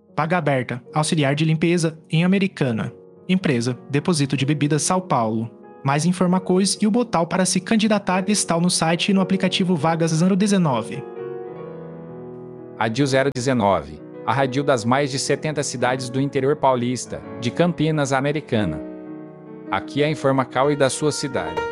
Vaga aberta, auxiliar de limpeza em Americana. Empresa, Depósito de Bebidas São Paulo. Mais informações e o botão para se candidatar estão no site e no aplicativo Vagas 019. Rádio 019, a rádio das mais de 70 cidades do interior paulista, de Campinas, Americana. Aqui é a informação e da sua cidade.